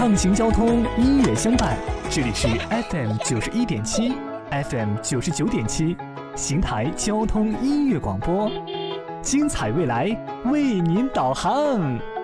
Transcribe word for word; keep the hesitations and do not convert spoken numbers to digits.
畅行交通，音乐相伴。这里是 F M 九十一点七 ，F M 九十九点七，邢台交通音乐广播，精彩未来为您导航。